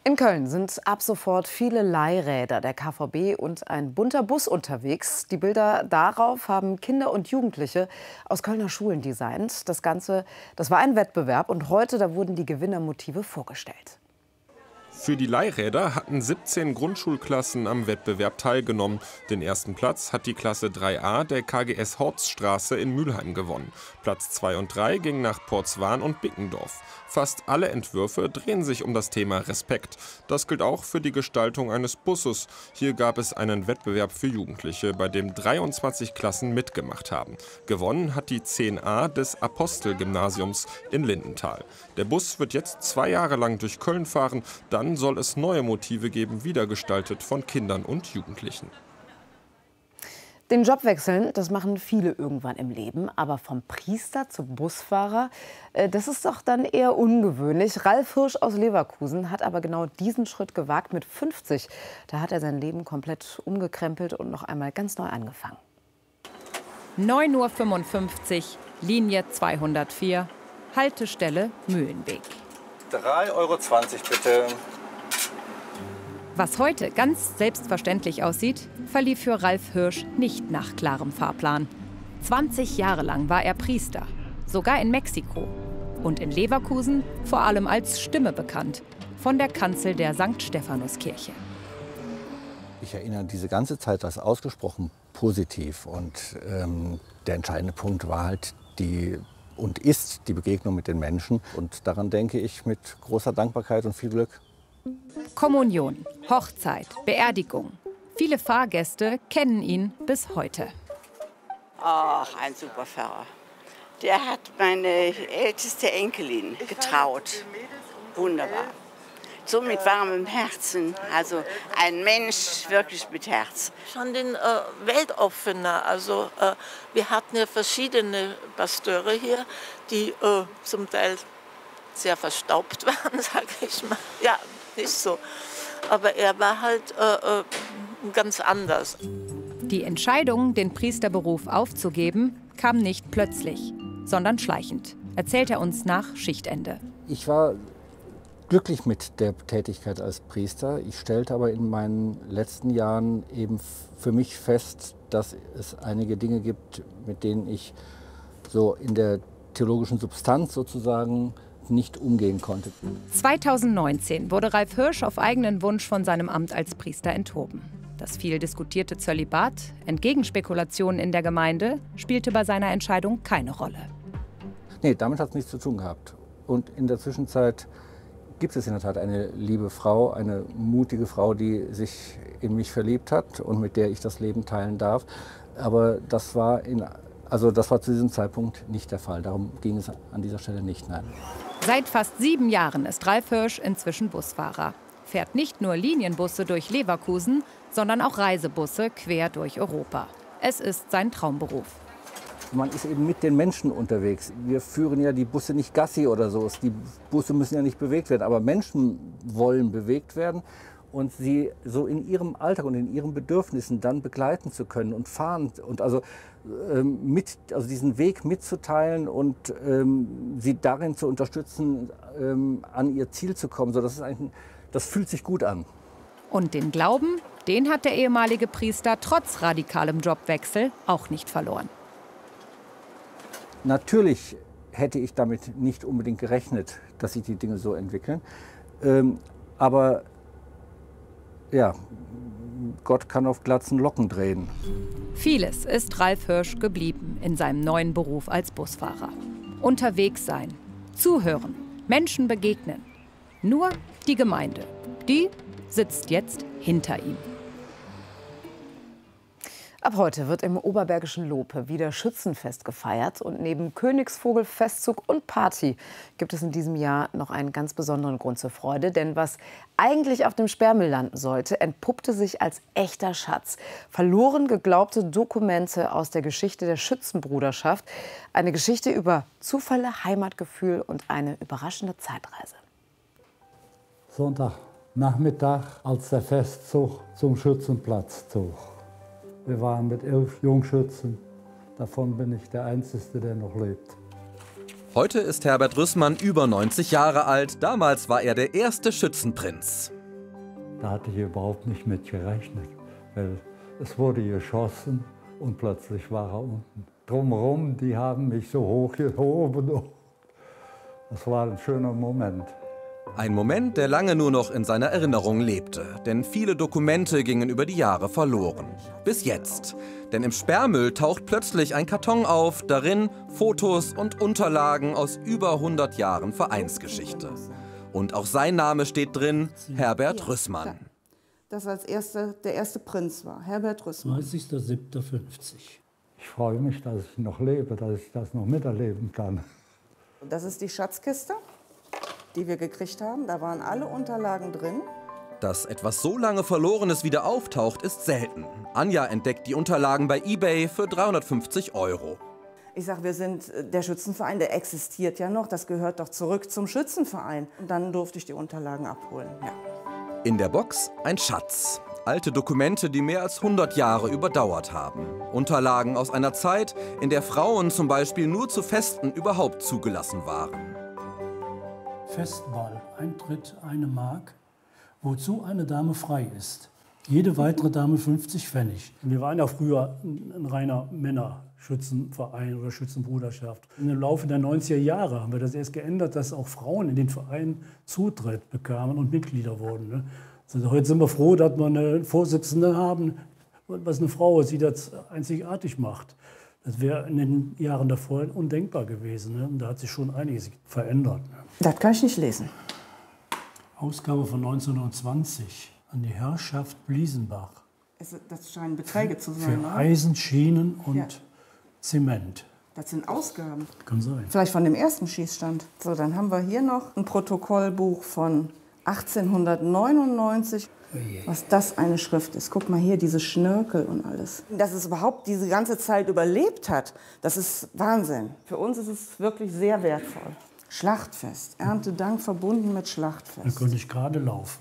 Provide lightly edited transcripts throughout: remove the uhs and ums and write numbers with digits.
In Köln sind ab sofort viele Leihräder der KVB und ein bunter Bus unterwegs. Die Bilder darauf haben Kinder und Jugendliche aus Kölner Schulen designt. Das Ganze, das war ein Wettbewerb und heute, da wurden die Gewinnermotive vorgestellt. Für die Leihräder hatten 17 Grundschulklassen am Wettbewerb teilgenommen. Den ersten Platz hat die Klasse 3a der KGS Horststraße in Mülheim gewonnen. Platz 2 und 3 gingen nach Portswan und Bickendorf. Fast alle Entwürfe drehen sich um das Thema Respekt. Das gilt auch für die Gestaltung eines Busses. Hier gab es einen Wettbewerb für Jugendliche, bei dem 23 Klassen mitgemacht haben. Gewonnen hat die 10a des Apostel-Gymnasiums in Lindenthal. Der Bus wird jetzt 2 Jahre lang durch Köln fahren. Dann soll es neue Motive geben, wiedergestaltet von Kindern und Jugendlichen. Den Job wechseln, das machen viele irgendwann im Leben. Aber vom Priester zum Busfahrer, das ist doch dann eher ungewöhnlich. Ralf Hirsch aus Leverkusen hat aber genau diesen Schritt gewagt mit 50. Da hat er sein Leben komplett umgekrempelt und noch einmal ganz neu angefangen. 9:55 Uhr, Linie 204, Haltestelle Mühlenweg. 3,20 Euro bitte. Was heute ganz selbstverständlich aussieht, verlief für Ralf Hirsch nicht nach klarem Fahrplan. 20 Jahre lang war er Priester, sogar in Mexiko. Und in Leverkusen vor allem als Stimme bekannt, von der Kanzel der St. Stephanuskirche. Ich erinnere diese ganze Zeit als ausgesprochen positiv. Und der entscheidende Punkt war halt die Begegnung mit den Menschen. Und daran denke ich mit großer Dankbarkeit und viel Glück. Kommunion, Hochzeit, Beerdigung. Viele Fahrgäste kennen ihn bis heute. Ach, ein super Pfarrer. Der hat meine älteste Enkelin getraut. Wunderbar. So mit warmem Herzen. Also ein Mensch wirklich mit Herz. Schon den Weltoffener. Also wir hatten ja verschiedene Pasteure hier, die zum Teil sehr verstaubt waren, sage ich mal. Ja, nicht so. Aber er war halt ganz anders. Die Entscheidung, den Priesterberuf aufzugeben, kam nicht plötzlich, sondern schleichend, erzählt er uns nach Schichtende. Ich war glücklich mit der Tätigkeit als Priester. Ich stellte aber in meinen letzten Jahren eben für mich fest, dass es einige Dinge gibt, mit denen ich so in der theologischen Substanz sozusagen nicht umgehen konnte. 2019 wurde Ralf Hirsch auf eigenen Wunsch von seinem Amt als Priester enthoben. Das viel diskutierte Zölibat, entgegen Spekulationen in der Gemeinde, spielte bei seiner Entscheidung keine Rolle. Nee, damit hat es nichts zu tun gehabt. Und in der Zwischenzeit gibt es in der Tat eine liebe Frau, eine mutige Frau, die sich in mich verliebt hat und mit der ich das Leben teilen darf. Aber das war zu diesem Zeitpunkt nicht der Fall. Darum ging es an dieser Stelle nicht, nein. Seit fast 7 Jahren ist Ralf Hirsch inzwischen Busfahrer. Fährt nicht nur Linienbusse durch Leverkusen, sondern auch Reisebusse quer durch Europa. Es ist sein Traumberuf. Man ist eben mit den Menschen unterwegs. Wir führen ja die Busse nicht Gassi oder so. Die Busse müssen ja nicht bewegt werden, aber Menschen wollen bewegt werden. Und sie so in ihrem Alltag und in ihren Bedürfnissen dann begleiten zu können und fahren und also diesen Weg mitzuteilen und sie darin zu unterstützen, an ihr Ziel zu kommen. So, das fühlt sich gut an. Und den Glauben, den hat der ehemalige Priester trotz radikalem Jobwechsel auch nicht verloren. Natürlich hätte ich damit nicht unbedingt gerechnet, dass sich die Dinge so entwickeln. Aber ja, Gott kann auf glatzen Locken drehen. Vieles ist Ralf Hirsch geblieben in seinem neuen Beruf als Busfahrer. Unterwegs sein, zuhören, Menschen begegnen. Nur die Gemeinde, die sitzt jetzt hinter ihm. Ab heute wird im oberbergischen Lope wieder Schützenfest gefeiert. Und neben Königsvogel, Festzug und Party gibt es in diesem Jahr noch einen ganz besonderen Grund zur Freude. Denn was eigentlich auf dem Sperrmüll landen sollte, entpuppte sich als echter Schatz. Verloren geglaubte Dokumente aus der Geschichte der Schützenbruderschaft. Eine Geschichte über Zufälle, Heimatgefühl und eine überraschende Zeitreise. Sonntagnachmittag, als der Festzug zum Schützenplatz zog. Wir waren mit 11 Jungschützen. Davon bin ich der Einzige, der noch lebt. Heute ist Herbert Rüssmann über 90 Jahre alt. Damals war er der erste Schützenprinz. Da hatte ich überhaupt nicht mit gerechnet, weil es wurde geschossen und plötzlich war er unten. Drumherum, die haben mich so hochgehoben. Das war ein schöner Moment. Ein Moment, der lange nur noch in seiner Erinnerung lebte, denn viele Dokumente gingen über die Jahre verloren. Bis jetzt. Denn im Sperrmüll taucht plötzlich ein Karton auf, darin Fotos und Unterlagen aus über 100 Jahren Vereinsgeschichte. Und auch sein Name steht drin, Herbert Rüssmann. Das als der erste Prinz war, Herbert Rüssmann. 30.07.50. Ich freue mich, dass ich noch lebe, dass ich das noch miterleben kann. Das ist die Schatzkiste, die wir gekriegt haben. Da waren alle Unterlagen drin. Dass etwas so lange Verlorenes wieder auftaucht, ist selten. Anja entdeckt die Unterlagen bei eBay für 350 €. Ich sage, wir sind der Schützenverein, der existiert ja noch. Das gehört doch zurück zum Schützenverein. Und dann durfte ich die Unterlagen abholen. Ja. In der Box ein Schatz. Alte Dokumente, die mehr als 100 Jahre überdauert haben. Unterlagen aus einer Zeit, in der Frauen zum Beispiel nur zu Festen überhaupt zugelassen waren. Festball, Eintritt 1 Mark, wozu eine Dame frei ist. Jede weitere Dame 50 Pfennig. Wir waren ja früher ein reiner Männerschützenverein oder Schützenbruderschaft. Im Laufe der 90er Jahre haben wir das erst geändert, dass auch Frauen in den Verein Zutritt bekamen und Mitglieder wurden. Ne? Also heute sind wir froh, dass wir eine Vorsitzende haben, was eine Frau ist, die das einzigartig macht. Das wäre in den Jahren davor undenkbar gewesen. Ne? Und da hat sich schon einiges verändert. Ne? Das kann ich nicht lesen. Ausgabe von 1920 an die Herrschaft Bliesenbach. Das scheinen Beträge zu sein. Für Eisen, Schienen und Zement. Das sind Ausgaben. Kann sein. Vielleicht von dem ersten Schießstand. So, dann haben wir hier noch ein Protokollbuch von 1899. Was das eine Schrift ist. Guck mal hier, diese Schnörkel und alles. Dass es überhaupt diese ganze Zeit überlebt hat, das ist Wahnsinn. Für uns ist es wirklich sehr wertvoll. Schlachtfest, Erntedank verbunden mit Schlachtfest. Da konnte ich gerade laufen.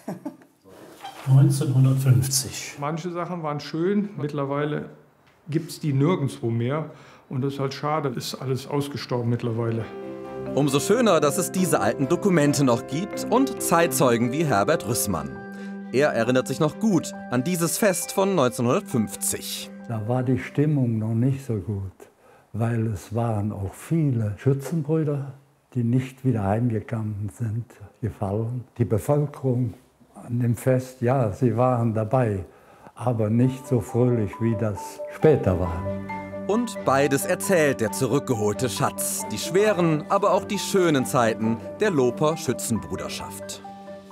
1950. Manche Sachen waren schön, mittlerweile gibt es die nirgendwo mehr. Und das ist halt schade, ist alles ausgestorben mittlerweile. Umso schöner, dass es diese alten Dokumente noch gibt und Zeitzeugen wie Herbert Rüssmann. Er erinnert sich noch gut an dieses Fest von 1950. Da war die Stimmung noch nicht so gut, weil es waren auch viele Schützenbrüder, die nicht wieder heimgekommen sind, gefallen. Die Bevölkerung an dem Fest, ja, sie waren dabei, aber nicht so fröhlich, wie das später war. Und beides erzählt der zurückgeholte Schatz. Die schweren, aber auch die schönen Zeiten der Loper Schützenbruderschaft.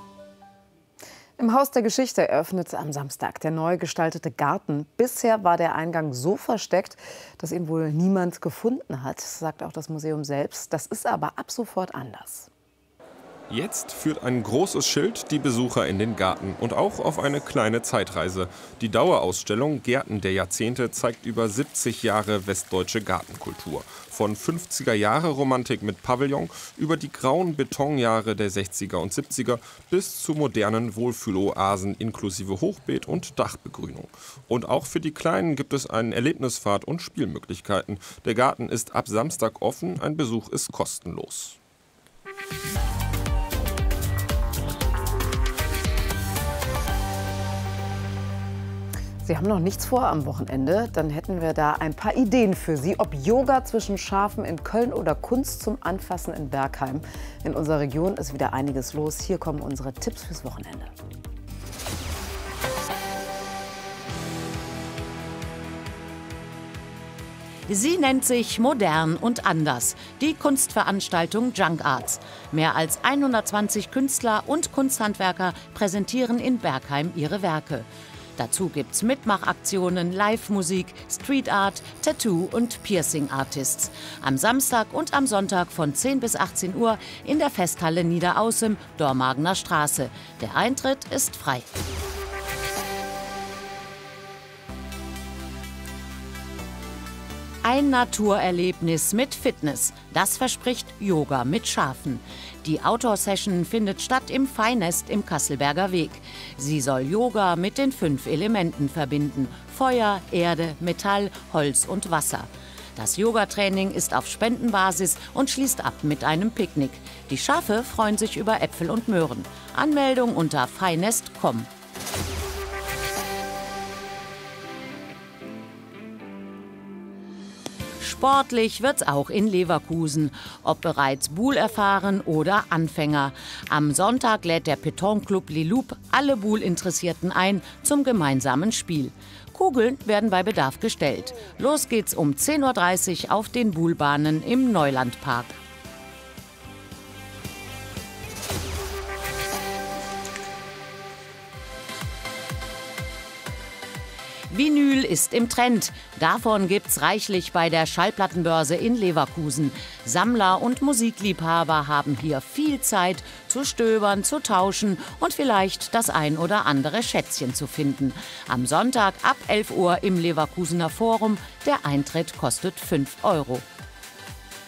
Im Haus der Geschichte eröffnete am Samstag der neu gestaltete Garten. Bisher war der Eingang so versteckt, dass ihn wohl niemand gefunden hat, sagt auch das Museum selbst. Das ist aber ab sofort anders. Jetzt führt ein großes Schild die Besucher in den Garten und auch auf eine kleine Zeitreise. Die Dauerausstellung Gärten der Jahrzehnte zeigt über 70 Jahre westdeutsche Gartenkultur. Von 50er-Jahre-Romantik mit Pavillon über die grauen Betonjahre der 60er und 70er bis zu modernen Wohlfühloasen inklusive Hochbeet und Dachbegrünung. Und auch für die Kleinen gibt es einen Erlebnisfahrt und Spielmöglichkeiten. Der Garten ist ab Samstag offen, ein Besuch ist kostenlos. Sie haben noch nichts vor am Wochenende, dann hätten wir da ein paar Ideen für Sie. Ob Yoga zwischen Schafen in Köln oder Kunst zum Anfassen in Bergheim. In unserer Region ist wieder einiges los. Hier kommen unsere Tipps fürs Wochenende. Sie nennt sich Modern und anders, die Kunstveranstaltung Junk Arts. Mehr als 120 Künstler und Kunsthandwerker präsentieren in Bergheim ihre Werke. Dazu gibt's Mitmachaktionen, Live-Musik, Street Art, Tattoo- und Piercing-Artists. Am Samstag und am Sonntag von 10 bis 18 Uhr in der Festhalle Niederaußem, Dormagener Straße. Der Eintritt ist frei. Ein Naturerlebnis mit Fitness. Das verspricht Yoga mit Schafen. Die Outdoor-Session findet statt im Feinest im Kasselberger Weg. Sie soll Yoga mit den 5 Elementen verbinden: Feuer, Erde, Metall, Holz und Wasser. Das Yogatraining ist auf Spendenbasis und schließt ab mit einem Picknick. Die Schafe freuen sich über Äpfel und Möhren. Anmeldung unter feinest.com. Sportlich wird's auch in Leverkusen, ob bereits Buhl erfahren oder Anfänger. Am Sonntag lädt der Pétanque-Club Les Loups alle Buhl-Interessierten ein zum gemeinsamen Spiel. Kugeln werden bei Bedarf gestellt. Los geht's um 10:30 Uhr auf den Buhlbahnen im Neulandpark. Vinyl ist im Trend. Davon gibt's reichlich bei der Schallplattenbörse in Leverkusen. Sammler und Musikliebhaber haben hier viel Zeit zu stöbern, zu tauschen und vielleicht das ein oder andere Schätzchen zu finden. Am Sonntag ab 11 Uhr im Leverkusener Forum. Der Eintritt kostet 5 €.